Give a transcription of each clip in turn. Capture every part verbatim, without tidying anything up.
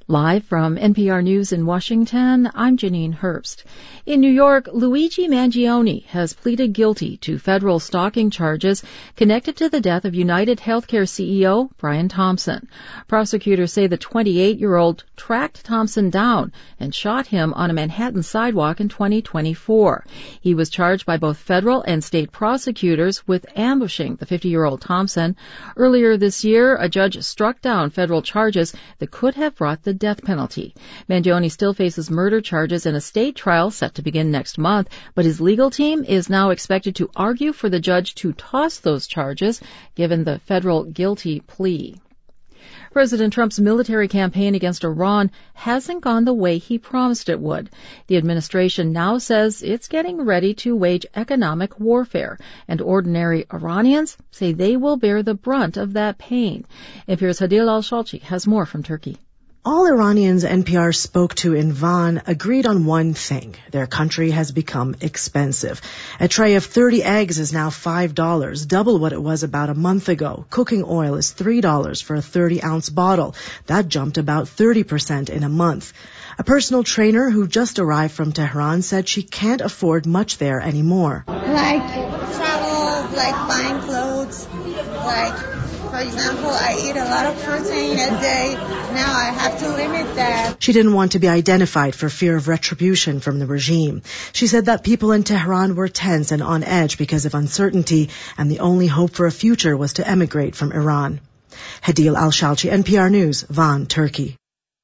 Live from N P R News in Washington, I'm Janine Herbst. In New York, Luigi Mangione has pleaded guilty to federal stalking charges connected to the death of United Healthcare C E O Brian Thompson. Prosecutors say the twenty-eight-year-old tracked Thompson down and shot him on a Manhattan sidewalk in twenty twenty-four. He was charged by both federal and state prosecutors with ambushing the fifty-year-old Thompson. Earlier this year, a judge struck down federal charges that could have brought the death penalty. Mangione still faces murder charges in a state trial set to begin next month, but his legal team is now expected to argue for the judge to toss those charges, given the federal guilty plea. President Trump's military campaign against Iran hasn't gone the way he promised it would. The administration now says it's getting ready to wage economic warfare, and ordinary Iranians say they will bear the brunt of that pain. N P R's Hadil Al-Shalchi has more from Turkey. All Iranians N P R spoke to in Van agreed on one thing. Their country has become expensive. A tray of thirty eggs is now five dollars, double what it was about a month ago. Cooking oil is three dollars for a thirty-ounce bottle. That jumped about thirty percent in a month. A personal trainer who just arrived from Tehran said she can't afford much there anymore. Like travel, like buying clothes, like... For example, I eat a lot of protein a day. Now I have to limit that. She didn't want to be identified for fear of retribution from the regime. She said that people in Tehran were tense and on edge because of uncertainty, and the only hope for a future was to emigrate from Iran. Hadil Al-Shalchi, N P R News, Van, Turkey.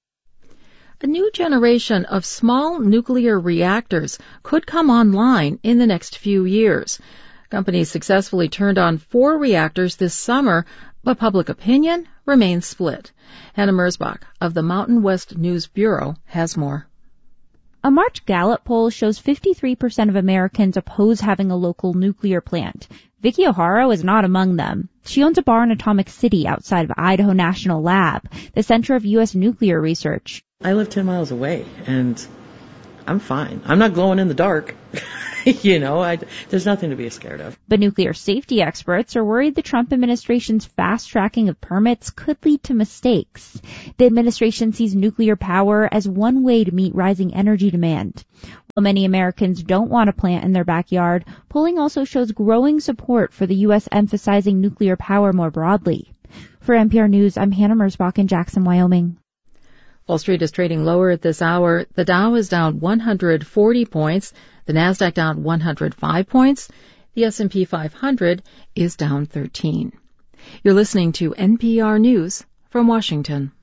A new generation of small nuclear reactors could come online in the next few years. Companies successfully turned on four reactors this summer, but public opinion remains split. Hannah Merzbach of the Mountain West News Bureau has more. A March Gallup poll shows fifty-three percent of Americans oppose having a local nuclear plant. Vicky O'Hara was not among them. She owns a bar in Atomic City outside of Idaho National Lab, the center of U S nuclear research. I live ten miles away, and I'm fine. I'm not glowing in the dark. You know, I, there's nothing to be scared of. But nuclear safety experts are worried the Trump administration's fast-tracking of permits could lead to mistakes. The administration sees nuclear power as one way to meet rising energy demand. While many Americans don't want a plant in their backyard, polling also shows growing support for the U S emphasizing nuclear power more broadly. For N P R News, I'm Hannah Merzbach in Jackson, Wyoming. Wall Street is trading lower at this hour. The Dow is down one hundred forty points. The Nasdaq down one hundred five points. The S and P five hundred is down thirteen. You're listening to N P R News from Washington.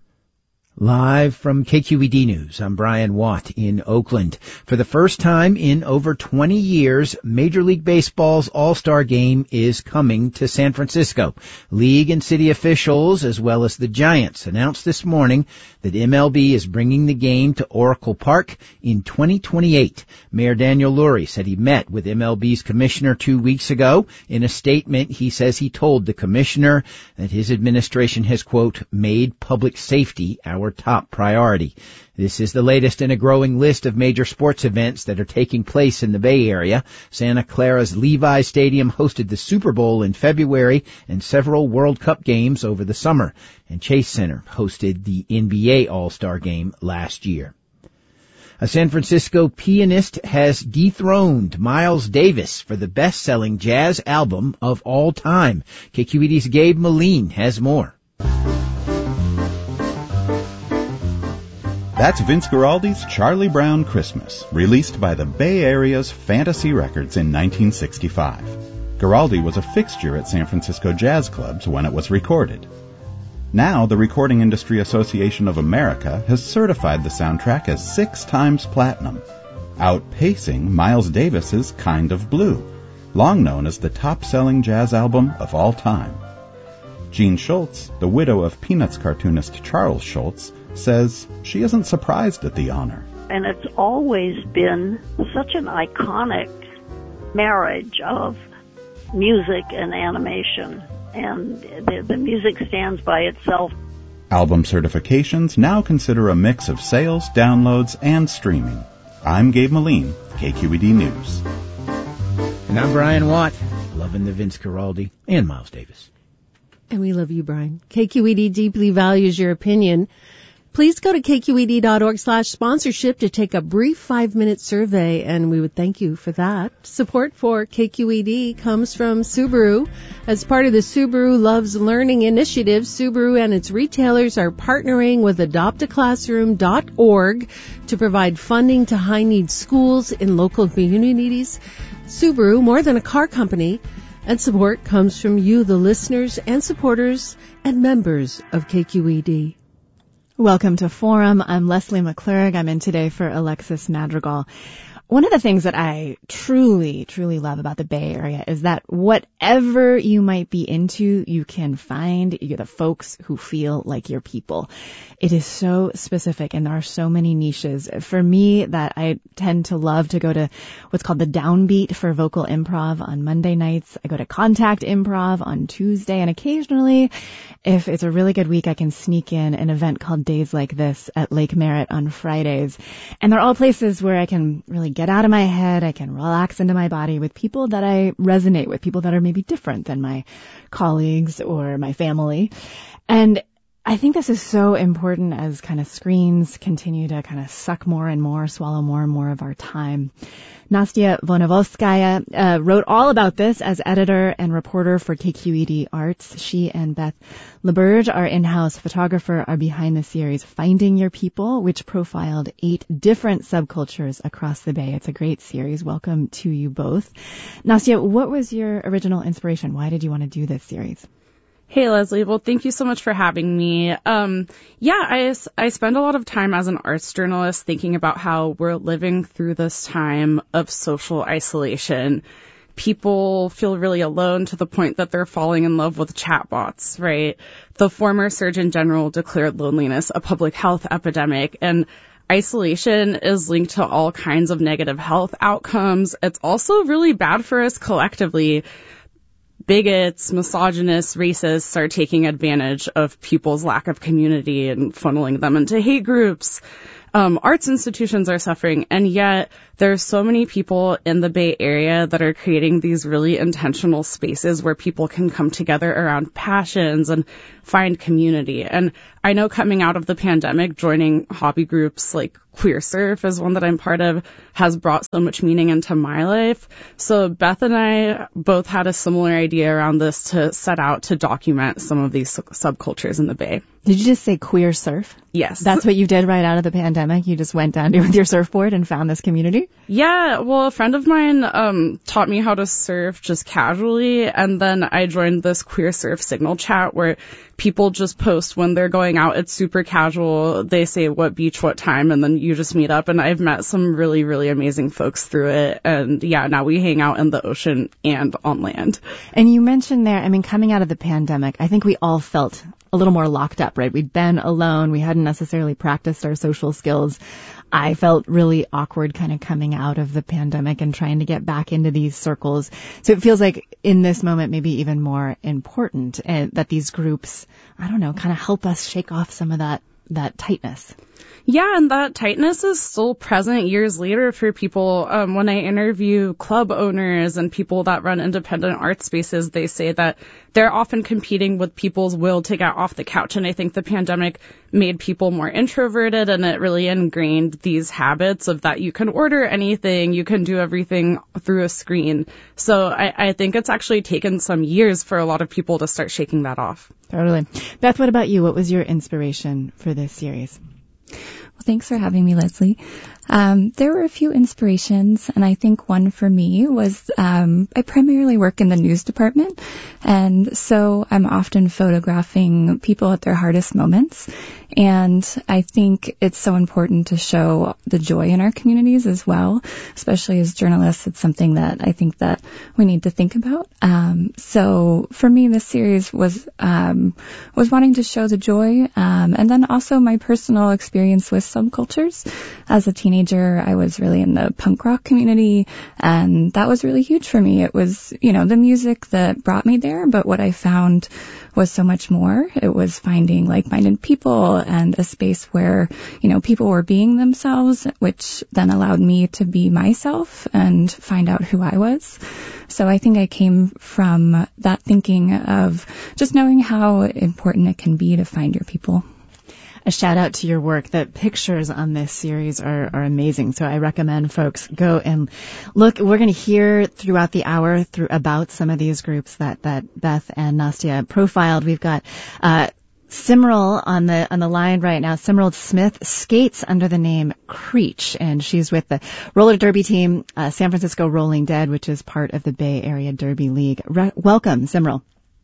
Live from K Q E D News, I'm Brian Watt in Oakland. For the first time in over twenty years, Major League Baseball's All-Star Game is coming to San Francisco. League and city officials, as well as the Giants, announced this morning that M L B is bringing the game to Oracle Park in twenty twenty-eight. Mayor Daniel Lurie said he met with M L B's commissioner two weeks ago. In a statement, he says he told the commissioner that his administration has, quote, made public safety our top priority. This is the latest in a growing list of major sports events that are taking place in the Bay Area. Santa Clara's Levi Stadium hosted the Super Bowl in February and several World Cup games over the summer. And Chase Center hosted the N B A All-Star Game last year. A San Francisco pianist has dethroned Miles Davis for the best-selling jazz album of all time. K Q E D's Gabe Moline has more. That's Vince Guaraldi's Charlie Brown Christmas, released by the Bay Area's Fantasy Records in nineteen sixty-five. Guaraldi was a fixture at San Francisco jazz clubs when it was recorded. Now, the Recording Industry Association of America has certified the soundtrack as six times platinum, outpacing Miles Davis's Kind of Blue, long known as the top-selling jazz album of all time. Gene Schultz, the widow of Peanuts cartoonist Charles Schultz, says she isn't surprised at the honor. And it's always been such an iconic marriage of music and animation, and the, the music stands by itself. Album certifications now consider a mix of sales, downloads, and streaming. I'm Gabe Moline, K Q E D News. And I'm Brian Watt, loving the Vince Guaraldi and Miles Davis. And we love you, Brian. K Q E D deeply values your opinion. Please go to kqed.org slash sponsorship to take a brief five-minute survey, and we would thank you for that. Support for K Q E D comes from Subaru. As part of the Subaru Loves Learning initiative, Subaru and its retailers are partnering with adopt a classroom dot org to provide funding to high-need schools in local communities. Subaru, more than a car company, and support comes from you, the listeners and supporters and members of K Q E D. Welcome to Forum. I'm Leslie McClurg. I'm in today for Alexis Madrigal. One of the things that I truly, truly love about the Bay Area is that whatever you might be into, you can find the folks who feel like your people. It is so specific, and there are so many niches. For me, that I tend to love to go to what's called the Downbeat for vocal improv on Monday nights. I go to Contact Improv on Tuesday, and occasionally, if it's a really good week, I can sneak in an event called Days Like This at Lake Merritt on Fridays. And they're all places where I can really get out of my head. I can relax into my body with people that I resonate with, people that are maybe different than my colleagues or my family. And I think this is so important as kind of screens continue to kind of suck more and more, swallow more and more of our time. Nastya Vonovolskaya uh, wrote all about this as editor and reporter for K Q E D Arts. She and Beth LeBurge, our in-house photographer, are behind the series Finding Your People, which profiled eight different subcultures across the Bay. It's a great series. Welcome to you both. Nastya, what was your original inspiration? Why did you want to do this series? Hey, Leslie. Well, thank you so much for having me. Um, yeah, I, I spend a lot of time as an arts journalist thinking about how we're living through this time of social isolation. People feel really alone to the point that they're falling in love with chatbots, right? The former Surgeon General declared loneliness a public health epidemic, and isolation is linked to all kinds of negative health outcomes. It's also really bad for us collectively. Bigots, misogynists, racists are taking advantage of people's lack of community and funneling them into hate groups. Um, arts institutions are suffering, and yet there's so many people in the Bay Area that are creating these really intentional spaces where people can come together around passions and find community. And I know coming out of the pandemic, joining hobby groups like Queer Surf is one that I'm part of, has brought so much meaning into my life. So Beth and I both had a similar idea around this to set out to document some of these subcultures in the Bay. Did you just say Queer Surf? Yes. That's what you did right out of the pandemic? You just went down there with your surfboard and found this community? Yeah, well, a friend of mine um taught me how to surf just casually, and then I joined this Queer Surf Signal chat where people just post when they're going out. It's super casual. They say what beach, what time, and then you just meet up. And I've met some really, really amazing folks through it. And yeah, now we hang out in the ocean and on land. And you mentioned there, I mean, coming out of the pandemic, I think we all felt a little more locked up, right? We'd been alone. We hadn't necessarily practiced our social skills. I felt really awkward kind of coming out of the pandemic and trying to get back into these circles. So it feels like in this moment, maybe even more important uh, that these groups, I don't know, kind of help us shake off some of that, that tightness. Yeah, and that tightness is still present years later for people. Um, when I interview club owners and people that run independent art spaces, they say that they're often competing with people's will to get off the couch. And I think the pandemic made people more introverted, and it really ingrained these habits of that you can order anything, you can do everything through a screen. So I, I think it's actually taken some years for a lot of people to start shaking that off. Totally. Beth, what about you? What was your inspiration for this series? Well, thanks for having me, Leslie. Um, there were a few inspirations, and I think one for me was um, I primarily work in the news department, and so I'm often photographing people at their hardest moments. And I think it's so important to show the joy in our communities as well, especially as journalists. It's something that I think that we need to think about. Um, so for me, this series was um, was wanting to show the joy, um, and then also my personal experience with subcultures. As a teenager, I was really in the punk rock community, and that was really huge for me. It was, you know, the music that brought me there, but what I found was so much more. It was finding like-minded people and a space where, you know, people were being themselves, which then allowed me to be myself and find out who I was. So I think I came from that thinking of just knowing how important it can be to find your people. a shout out to your work. The pictures on this series are, are amazing. So I recommend folks go and look. We're going to hear throughout the hour through about some of these groups that, that Beth and Nastya profiled. We've got, uh, Simral on the on the line right now. Simral Smith skates under the name Creech, and she's with the roller derby team, uh, San Francisco Rolling Dead, which is part of the Bay Area Derby League. Re- welcome, Simral.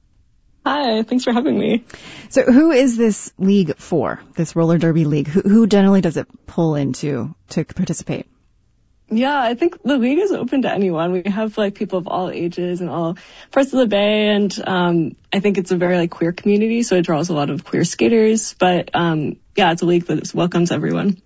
Hi, thanks for having me. So who is this league for, this roller derby league? Who, who generally does it pull into to participate? Yeah, I think the league is open to anyone. We have like people of all ages and all parts of the Bay, and um I think it's a very like queer community, so it draws a lot of queer skaters. But um yeah, it's a league that welcomes everyone.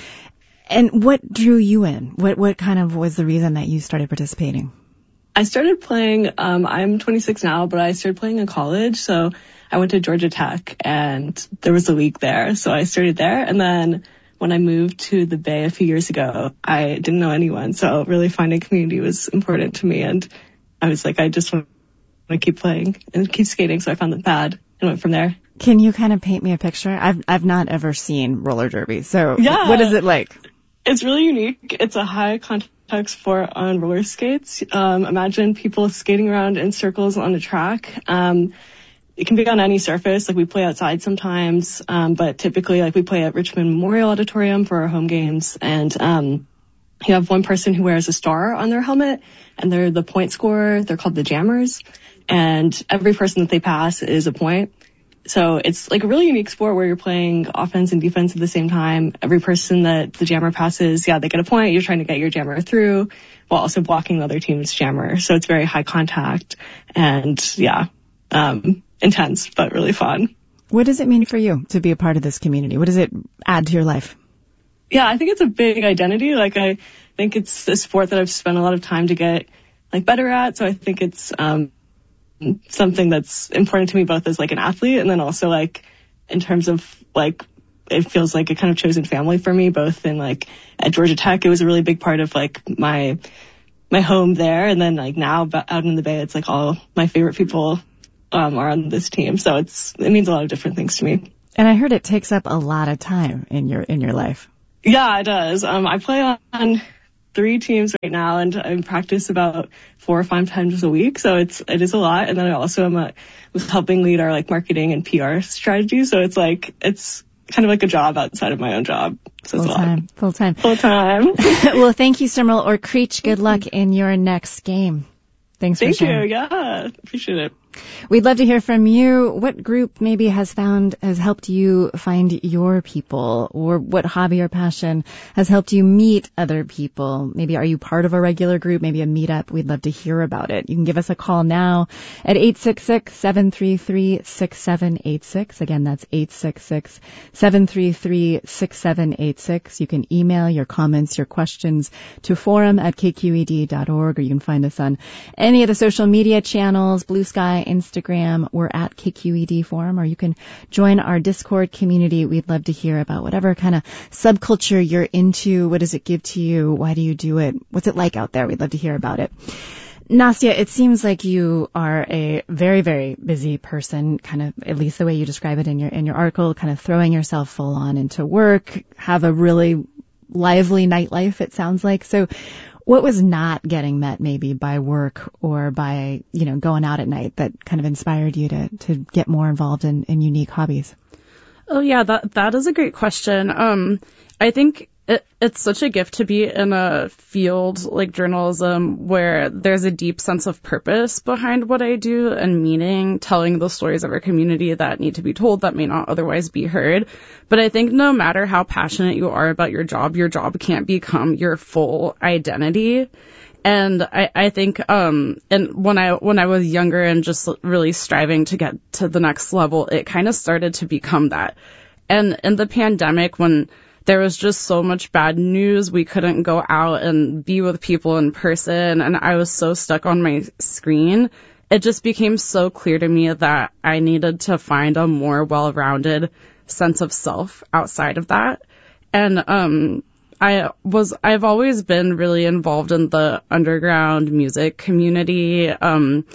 And what drew you in? What what kind of was the reason that you started participating? I started playing, um I'm twenty-six now, but I started playing in college. So I went to Georgia Tech and there was a league there. So I started there, and then when I moved to the Bay a few years ago, I didn't know anyone. So really finding community was important to me. And I was like, I just want to keep playing and keep skating. So I found the pad and went from there. Can you kind of paint me a picture? I've, I've not ever seen roller derby. So yeah, what is it like? It's really unique. It's a high contact sport on roller skates. Um, imagine people skating around in circles on a track. Um, It can be on any surface. Like we play outside sometimes, um, but typically like we play at Richmond Memorial Auditorium for our home games. And um, you have one person who wears a star on their helmet, and they're the point scorer. They're called the jammers. And every person that they pass is a point. So it's like a really unique sport where you're playing offense and defense at the same time. Every person that the jammer passes, yeah, they get a point. You're trying to get your jammer through while also blocking the other team's jammer. So it's very high contact and yeah, um, intense, but really fun. What does it mean for you to be a part of this community? What does it add to your life? Yeah, I think it's a big identity. Like, I think it's a sport that I've spent a lot of time to get, like, better at. So I think it's um something that's important to me both as, like, an athlete and then also, like, in terms of, like, it feels like a kind of chosen family for me, both in, like, at Georgia Tech. It was a really big part of, like, my my home there. And then, like, now out in the Bay, it's, like, all my favorite people um are on this team. So it's it means a lot of different things to me. And I heard it takes up a lot of time in your in your life. Yeah, it does. Um, I play on three teams right now, and I practice about four or five times a week. So it's it is a lot. And then I also am a, was helping lead our like marketing and P R strategy. So it's like it's kind of like a job outside of my own job. So full it's a lot. time, full time, full time. Well, thank you, Simral or Creech. Good luck in your next game. Thanks Thank for sharing. you. Yeah, appreciate it. We'd love to hear from you. What group maybe has found, has helped you find your people, or what hobby or passion has helped you meet other people? Maybe are you part of a regular group, maybe a meetup? We'd love to hear about it. You can give us a call now at eight six six, seven three three, six seven eight six. Again, that's eight six six, seven three three, six seven eight six. You can email your comments, your questions to forum at k q e d dot org, or you can find us on any of the social media channels, Blue Sky, Instagram. We're at K Q E D Forum, or you can join our Discord community. We'd love to hear about whatever kind of subculture you're into. What does it give to you? Why do you do it? What's it like out there? We'd love to hear about it. Nastya, it seems like you are a very, very busy person, kind of, at least the way you describe it in your in your article, kind of throwing yourself full on into work, have a really lively nightlife, it sounds like. So what was not getting met maybe by work or by, you know, going out at night that kind of inspired you to, to get more involved in, in unique hobbies? Oh, yeah, that that is a great question. Um, I think it, it's such a gift to be in a field like journalism where there's a deep sense of purpose behind what I do and meaning, telling the stories of our community that need to be told that may not otherwise be heard. But I think no matter how passionate you are about your job, your job can't become your full identity. And I, I think, um, and when I, when I was younger and just really striving to get to the next level, it kind of started to become that. And in the pandemic, when there was just so much bad news, we couldn't go out and be with people in person, and I was so stuck on my screen, it just became so clear to me that I needed to find a more well-rounded sense of self outside of that. And, um, I was, I've always been really involved in the underground music community. Um,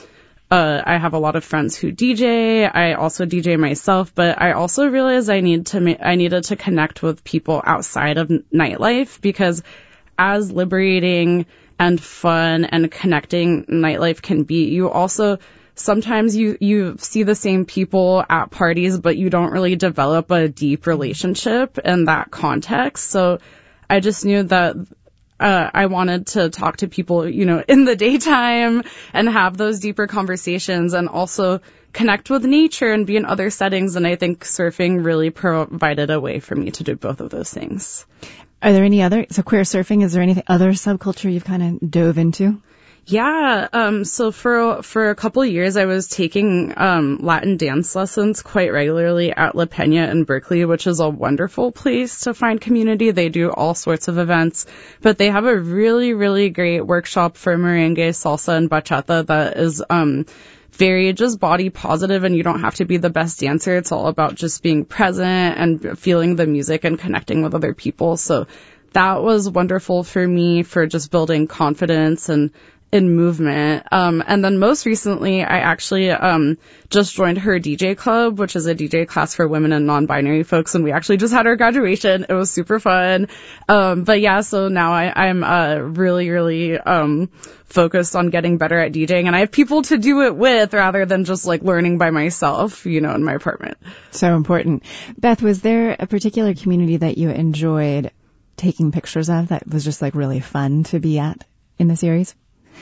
uh, I have a lot of friends who D J. I also D J myself, but I also realized I need to ma- I needed to connect with people outside of nightlife, because as liberating and fun and connecting nightlife can be, you also sometimes you, you see the same people at parties, but you don't really develop a deep relationship in that context. So I just knew that uh, I wanted to talk to people, you know, in the daytime and have those deeper conversations, and also connect with nature and be in other settings. And I think surfing really provided a way for me to do both of those things. Are there any other, so queer surfing, is there any other subculture you've kind of dove into? Yeah, um, so for, for a couple of years I was taking, um, Latin dance lessons quite regularly at La Peña in Berkeley, which is a wonderful place to find community. They do all sorts of events, but they have a really, really great workshop for merengue, salsa, and bachata that is, um, very just body positive, and you don't have to be the best dancer. It's all about just being present and feeling the music and connecting with other people. So that was wonderful for me for just building confidence and in movement. Um, and then most recently, I actually um, just joined her D J club, which is a D J class for women and non-binary folks. And we actually just had our graduation. It was super fun. Um, but yeah, so now I, I'm uh, really, really um, focused on getting better at DJing. And I have people to do it with rather than just like learning by myself, you know, in my apartment. So important. Beth, was there a particular community that you enjoyed taking pictures of that was just like really fun to be at in the series?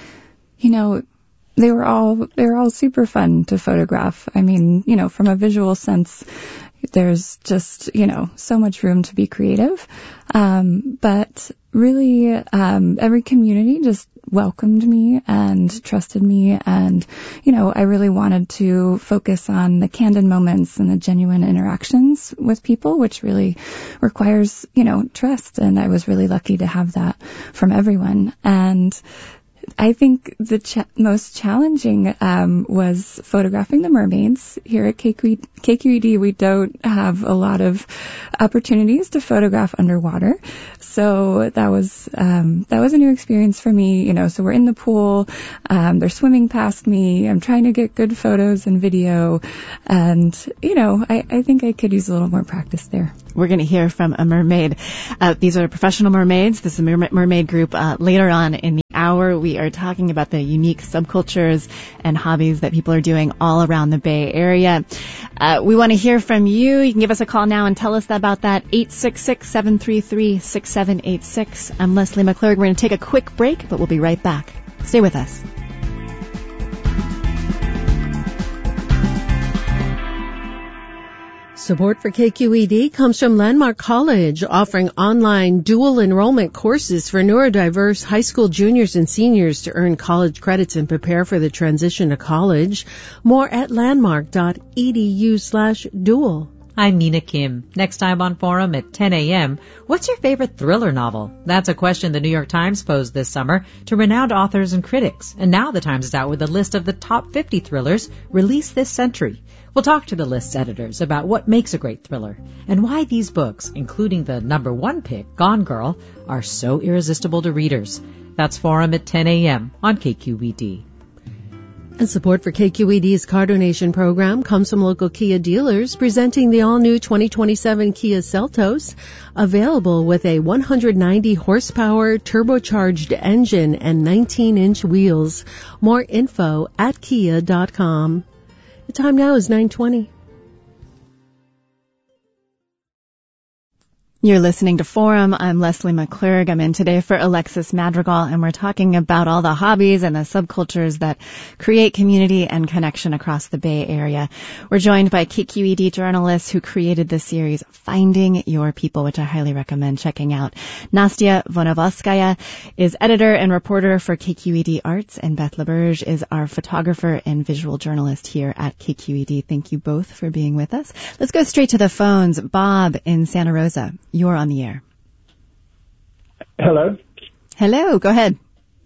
You know, they were all, they were all super fun to photograph. I mean, you know, from a visual sense, there's just, you know, so much room to be creative. Um, but really, um, every community just welcomed me and trusted me. And, you know, I really wanted to focus on the candid moments and the genuine interactions with people, which really requires, you know, trust. And I was really lucky to have that from everyone. And I think the ch- most challenging um, was photographing the mermaids. Here at K Q E D, we don't have a lot of opportunities to photograph underwater. So that was um, that was a new experience for me. You know, so we're in the pool, um, they're swimming past me. I'm trying to get good photos and video, and you know, I, I think I could use a little more practice there. We're going to hear from a mermaid. Uh, these are professional mermaids. This is a mer- mermaid group. Uh, later on in the hour, we are talking about the unique subcultures and hobbies that people are doing all around the Bay Area. Uh, we want to hear from you. You can give us a call now and tell us about that. eight six six, seven three three, six seven eight six. I'm Leslie McClurg. We're going to take a quick break, but we'll be right back. Stay with us. Support for K Q E D comes from Landmark College, offering online dual enrollment courses for neurodiverse high school juniors and seniors to earn college credits and prepare for the transition to college. More at landmark.edu slash dual. I'm Mina Kim. Next time on Forum at ten a.m., what's your favorite thriller novel? That's a question the New York Times posed this summer to renowned authors and critics. And now the Times is out with a list of the top fifty thrillers released this century. We'll talk to the list's editors about what makes a great thriller and why these books, including the number one pick, Gone Girl, are so irresistible to readers. That's Forum at ten a.m. on K Q E D. And support for K Q E D's Car Donation program comes from local Kia dealers presenting the all-new twenty twenty-seven Kia Seltos, available with a one hundred ninety horsepower turbocharged engine and nineteen inch wheels. More info at kia dot com. The time now is nine twenty. You're listening to Forum. I'm Leslie McClurg. I'm in today for Alexis Madrigal, and we're talking about all the hobbies and the subcultures that create community and connection across the Bay Area. We're joined by K Q E D journalists who created the series Finding Your People, which I highly recommend checking out. Nastya Vonovoskaya is editor and reporter for K Q E D Arts, and Beth LaBerge is our photographer and visual journalist here at K Q E D. Thank you both for being with us. Let's go straight to the phones. Bob in Santa Rosa. You're on the air. Hello. Hello. Go ahead.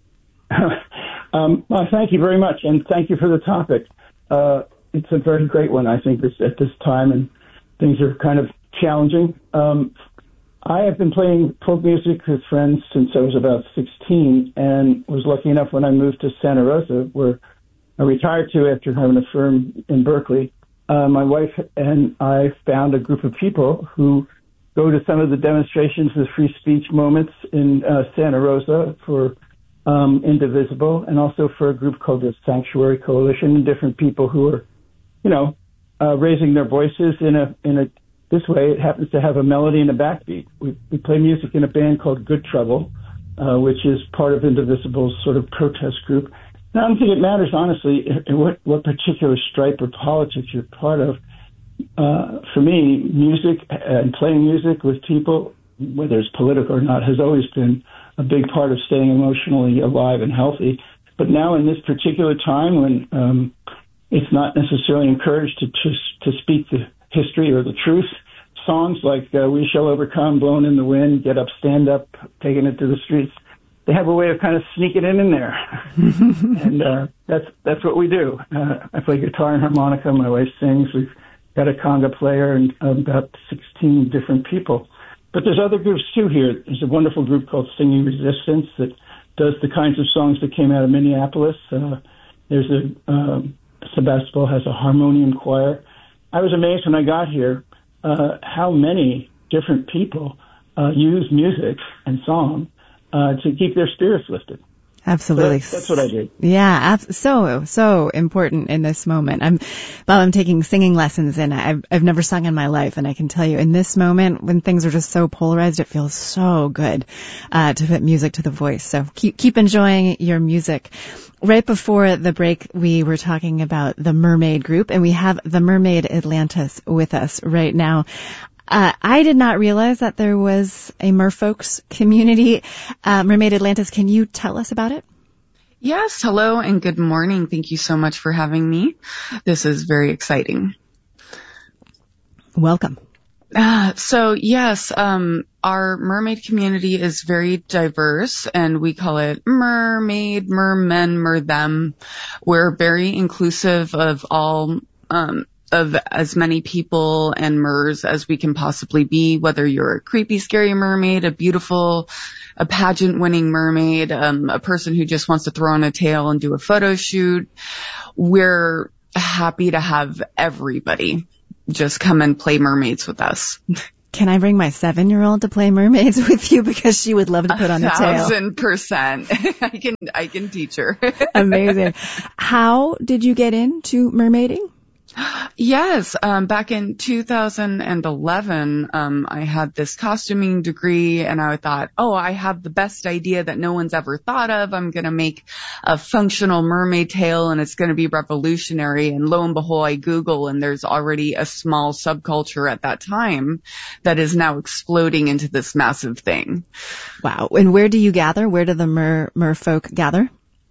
um, well, thank you very much, and thank you for the topic. Uh, it's a very great one, I think, at this time, and things are kind of challenging. Um, I have been playing folk music with friends since I was about sixteen, and was lucky enough when I moved to Santa Rosa, where I retired to after having a firm in Berkeley. Uh, my wife and I found a group of people who go to some of the demonstrations, the free speech moments in uh, Santa Rosa for um, Indivisible, and also for a group called the Sanctuary Coalition, and different people who are, you know, uh, raising their voices in a in a this way. It happens to have a melody and a backbeat. We, we play music in a band called Good Trouble, uh, which is part of Indivisible's sort of protest group. And I don't think it matters, honestly, what what particular stripe or politics you're part of. Uh, for me, music and playing music with people, whether it's political or not, has always been a big part of staying emotionally alive and healthy. But now in this particular time when um, it's not necessarily encouraged to, to to speak the history or the truth, songs like uh, We Shall Overcome, Blown in the Wind, Get Up, Stand Up, Taking It to the Streets, they have a way of kind of sneaking it in there. and uh, that's that's what we do. Uh, I play guitar and harmonica. My wife sings. We've got a conga player and about sixteen different people. But there's other groups too here. There's a wonderful group called Singing Resistance that does the kinds of songs that came out of Minneapolis. Uh, there's a, um, Sebastopol has a harmonium choir. I was amazed when I got here uh, how many different people uh, use music and song uh, to keep their spirits lifted. Absolutely. So that's, that's what I do. Yeah, ab- so, so important in this moment. I'm, Bob, I'm taking singing lessons and I've, I've never sung in my life. And I can tell you in this moment when things are just so polarized, it feels so good, uh, to put music to the voice. So keep, keep enjoying your music. Right before the break, we were talking about the Mermaid Group, and we have the Mermaid Atlantis with us right now. Uh, I did not realize that there was a merfolks community. Uh, Mermaid Atlantis, can you tell us about it? Yes, hello and good morning. Thank you so much for having me. This is very exciting. Welcome. Uh, so yes, um, our mermaid community is very diverse, and we call it mermaid, mermen, merthem. We're very inclusive of all, um, of as many people and mers as we can possibly be, whether you're a creepy, scary mermaid, a beautiful, a pageant-winning mermaid, um, a person who just wants to throw on a tail and do a photo shoot. We're happy to have everybody just come and play mermaids with us. Can I bring my seven-year-old to play mermaids with you, because she would love to put on a, a tail? A thousand percent. I can, I can teach her. Amazing. How did you get into mermaiding? Yes, um, back in two thousand eleven, um, I had this costuming degree, and I thought, oh, I have the best idea that no one's ever thought of. I'm going to make a functional mermaid tail, and it's going to be revolutionary. And lo and behold, I Google, and there's already a small subculture at that time that is now exploding into this massive thing. Wow. And where do you gather? Where do the mer, merfolk gather?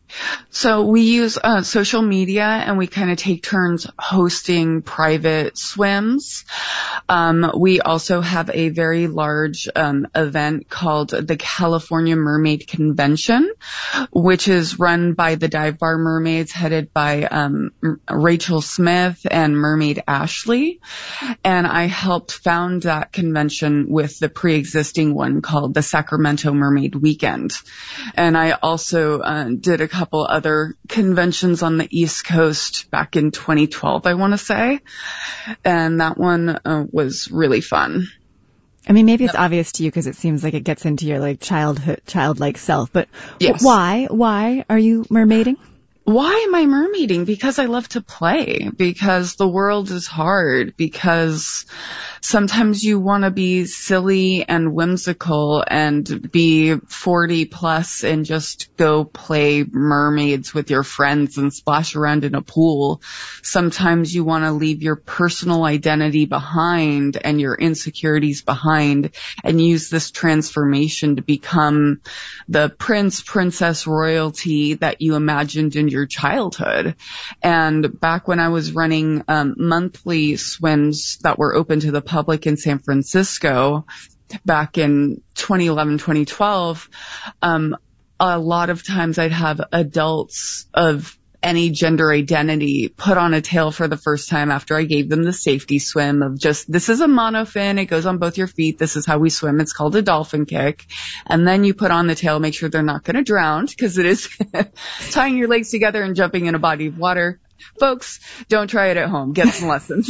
So we use uh, social media, and we kind of take turns hosting private swims. Um, we also have a very large um, event called the California Mermaid Convention, which is run by the Dive Bar Mermaids, headed by um, Rachel Smith and Mermaid Ashley. And I helped found that convention with the pre-existing one called the Sacramento Mermaid Weekend. And I also uh, did a couple other conventions on the East Coast back in twenty twelve, I want to say. And that one uh, was really fun. I mean, maybe it's yep. obvious to you because it seems like it gets into your like childhood, childlike self, but yes. why, why are you mermaiding? Why am I mermaiding? Because I love to play, because the world is hard, because sometimes you want to be silly and whimsical and be forty plus and just go play mermaids with your friends and splash around in a pool. Sometimes you want to leave your personal identity behind and your insecurities behind and use this transformation to become the prince, princess, royalty that you imagined in your your childhood. And back when I was running um, monthly swims that were open to the public in San Francisco back in twenty eleven, twenty twelve, um, a lot of times I'd have adults of any gender identity put on a tail for the first time after I gave them the safety swim of just, this is a monofin. It goes on both your feet. This is how we swim. It's called a dolphin kick. And then you put on the tail, make sure they're not going to drown, because it is tying your legs together and jumping in a body of water. Folks, don't try it at home. Get some lessons.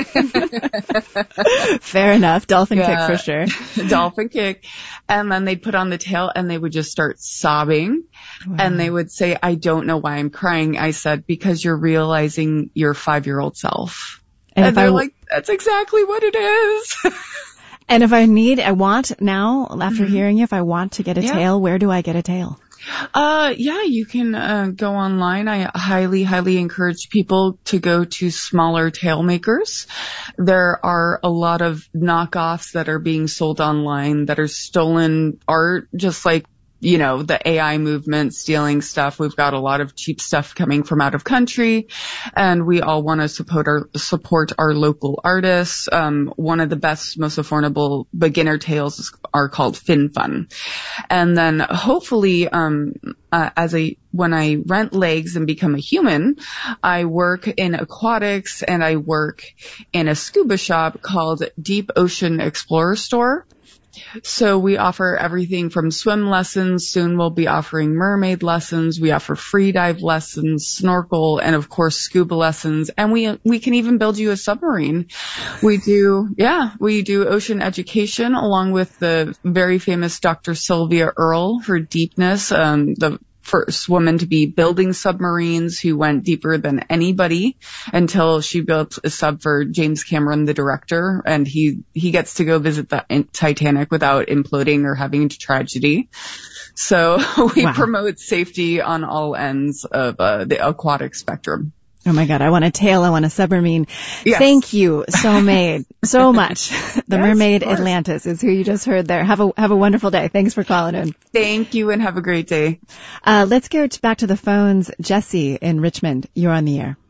Fair enough. Dolphin yeah. kick for sure. Dolphin kick. And then they'd put on the tail and they would just start sobbing. Wow. And they would say, I don't know why I'm crying. I said, because you're realizing your five-year-old self. And, and they're w- like, that's exactly what it is. And if I need, I want now, after mm-hmm. hearing you, if I want to get a yeah. tail, where do I get a tail? Uh, yeah, you can, uh, go online. I highly, highly encourage people to go to smaller tail makers. There are a lot of knockoffs that are being sold online that are stolen art, just like, you know, the A I movement stealing stuff. We've got a lot of cheap stuff coming from out of country, and we all want to support our, support our local artists. Um, one of the best, most affordable beginner tails are called Fin Fun. And then hopefully, um, uh, as a, when I rent legs and become a human, I work in aquatics and I work in a scuba shop called Deep Ocean Explorer Store. So we offer everything from swim lessons. Soon we'll be offering mermaid lessons. We offer free dive lessons, snorkel, and of course scuba lessons. And we we can even build you a submarine. We do, yeah, we do ocean education along with the very famous Doctor Sylvia Earle for deepness, um, the first woman to be building submarines, who went deeper than anybody until she built a sub for James Cameron, the director, and he, he gets to go visit the Titanic without imploding or having a tragedy. So we wow. promote safety on all ends of uh, the aquatic spectrum. Oh my God, I want a tail, I want a submarine. Yes. Thank you so made so much. The yes, Mermaid Atlantis is who you just heard there. Have a have a wonderful day. Thanks for calling in. Thank you and have a great day. Uh, let's go to, back to the phones. Jesse in Richmond, you're on the air.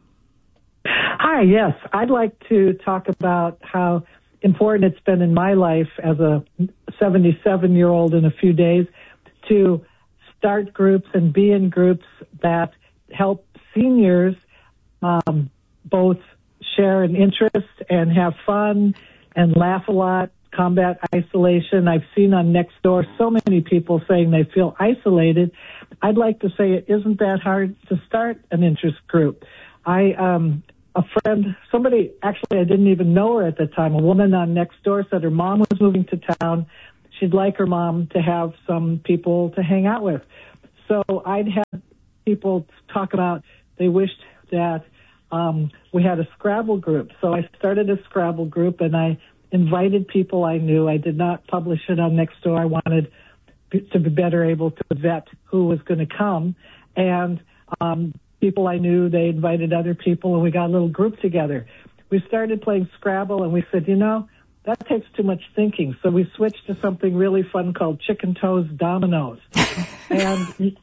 Hi, yes. I'd like to talk about how important it's been in my life as a seventy-seven-year-old in a few days to start groups and be in groups that help seniors Um, both share an interest and have fun and laugh a lot, combat isolation. I've seen on Nextdoor so many people saying they feel isolated. I'd like to say it isn't that hard to start an interest group. I, um, a friend, somebody, actually I didn't even know her at the time, a woman on Nextdoor said her mom was moving to town. She'd like her mom to have some people to hang out with. So I'd have people talk about they wished that Um, we had a Scrabble group. So I started a Scrabble group and I invited people I knew. I did not publish it on Nextdoor. I wanted to be better able to vet who was going to come. And um, people I knew, they invited other people and we got a little group together. We started playing Scrabble and we said, you know, that takes too much thinking. So we switched to something really fun called Chicken Toes Dominoes. And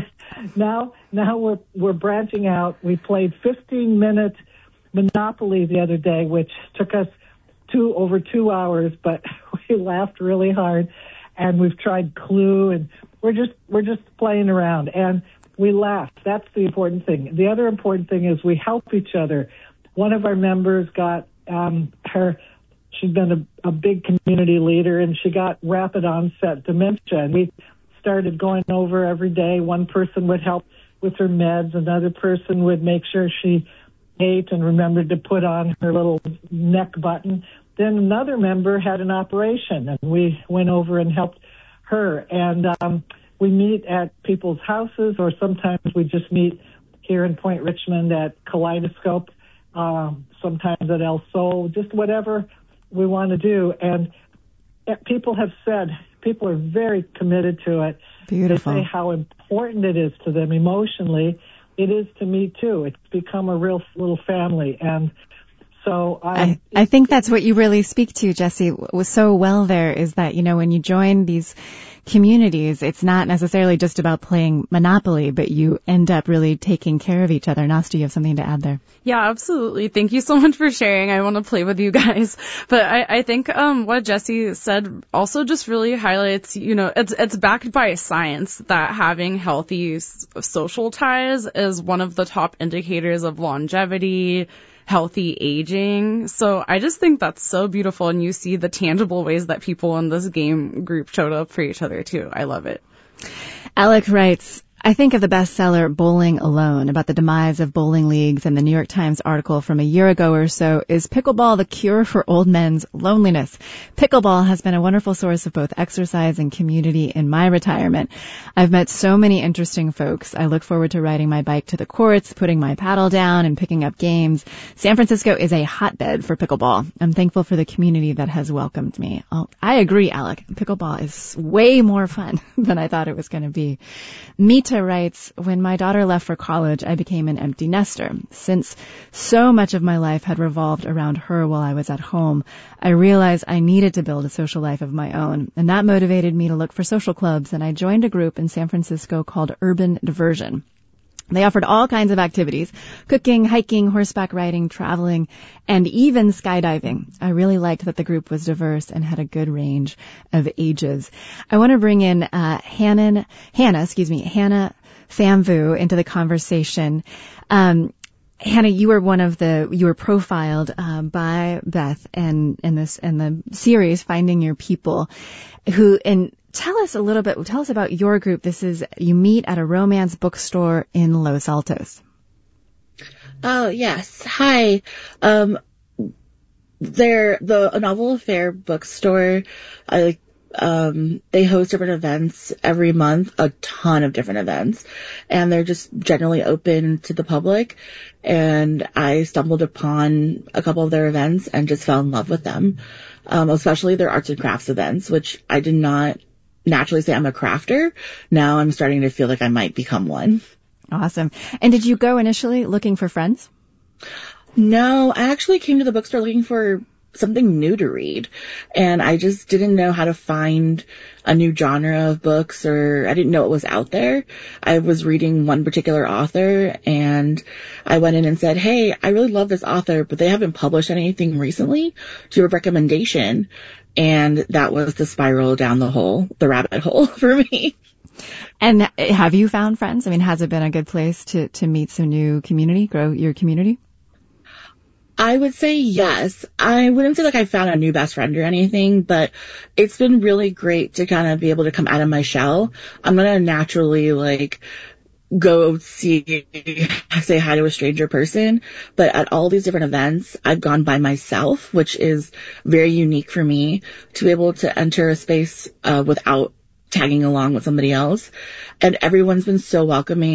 now, now we're, we're branching out. We played fifteen minute Monopoly the other day, which took us two, over two hours, but we laughed really hard. And we've tried Clue and we're just, we're just playing around and we laugh. That's the important thing. The other important thing is we help each other. One of our members got, um, her, she'd been a, a big community leader and she got rapid onset dementia. And we started going over every day. One person would help with her meds. Another person would make sure she ate and remembered to put on her little neck button. Then another member had an operation and we went over and helped her. And um, we meet at people's houses or sometimes we just meet here in Point Richmond at Kaleidoscope, um, sometimes at El Sol, just whatever we want to do. And people have said, people are very committed to it. Beautiful. They say how important it is to them emotionally. It is to me too. It's become a real little family. And So um, I, I think that's what you really speak to, Jesse, was so well there is that, you know, when you join these communities, it's not necessarily just about playing Monopoly, but you end up really taking care of each other. Nasta, you have something to add there. Yeah, absolutely. Thank you so much for sharing. I want to play with you guys. But I, I think um, what Jesse said also just really highlights, you know, it's it's backed by science that having healthy s- social ties is one of the top indicators of longevity, healthy aging. So I just think that's so beautiful, and you see the tangible ways that people in this game group showed up for each other too. I love it. Alec writes, I think of the bestseller Bowling Alone about the demise of bowling leagues, and the New York Times article from a year ago or so, Is Pickleball the Cure for Old Men's Loneliness? Pickleball has been a wonderful source of both exercise and community in my retirement. I've met so many interesting folks. I look forward to riding my bike to the courts, putting my paddle down, and picking up games. San Francisco is a hotbed for pickleball. I'm thankful for the community that has welcomed me. Oh, I agree, Alec. Pickleball is way more fun than I thought it was going to be. Mita writes, when my daughter left for college, I became an empty nester. Since so much of my life had revolved around her while I was at home, I realized I needed to build a social life of my own, and that motivated me to look for social clubs, and I joined a group in San Francisco called Urban Diversion. They offered all kinds of activities, cooking, hiking, horseback riding, traveling, and even skydiving. I really liked that the group was diverse and had a good range of ages. I want to bring in uh, Hannah, Hannah, excuse me, Hannah Famvu into the conversation. Um, Hannah, you were one of the, you were profiled uh, by Beth and in this in the series Finding Your People, who and. Tell us a little bit, tell us about your group. This is, you meet at a romance bookstore in Los Altos. Oh, yes. Hi. Um, they're the a Novel Affair bookstore. I, um, they host different events every month, a ton of different events, and they're just generally open to the public. And I stumbled upon a couple of their events and just fell in love with them, um, especially their arts and crafts events, which I did not naturally say I'm a crafter. Now I'm starting to feel like I might become one. Awesome. And did you go initially looking for friends? No, I actually came to the bookstore looking for something new to read. And I just didn't know how to find a new genre of books, or I didn't know what was out there. I was reading one particular author, and I went in and said, hey, I really love this author, but they haven't published anything recently. Do you have a recommendation? And that was the spiral down the hole, the rabbit hole for me. And have you found friends? I mean, has it been a good place to, to meet some new community, grow your community? I would say yes. I wouldn't say like I found a new best friend or anything, but it's been really great to kind of be able to come out of my shell. I'm going to naturally like go see, say hi to a stranger person, but at all these different events, I've gone by myself, which is very unique for me to be able to enter a space uh, without tagging along with somebody else. And everyone's been so welcoming.